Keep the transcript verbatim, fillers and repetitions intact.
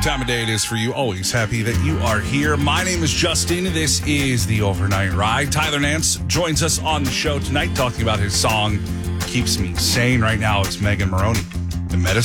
time of day it is for you. Always happy that you are here. My name is Justin. This is the Overnight Ride. Tyler Nance joins us on the show tonight talking about his song, Keeps Me Sane. Right now, it's Megan Maroney, the Medicine